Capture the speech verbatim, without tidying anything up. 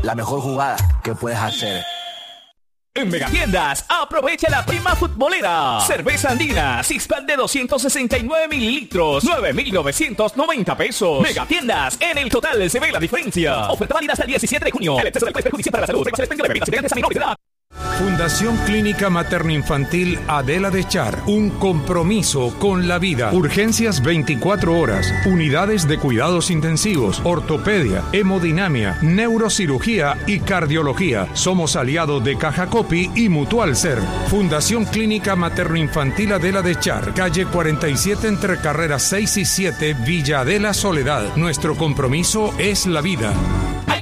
la mejor jugada que puedes hacer. En Megatiendas, aprovecha la prima futbolera. Cerveza Andina, six pack de doscientos sesenta y nueve mililitros, nueve mil novecientos noventa pesos. Megatiendas, en el total se ve la diferencia. Oferta válida hasta el diecisiete de junio. El exceso del precio es perjudicial para la salud. Recuerda el expendio de bebidas integrantes a menores de edad. Fundación Clínica Materno-Infantil Adela de Char, un compromiso con la vida. Urgencias veinticuatro horas, unidades de cuidados intensivos, ortopedia, hemodinamia, neurocirugía y cardiología. Somos aliados de Caja Copi y Mutual Ser. Fundación Clínica Materno-Infantil Adela de Char, calle cuarenta y siete entre carreras seis y siete, Villa Adela Soledad. Nuestro compromiso es la vida.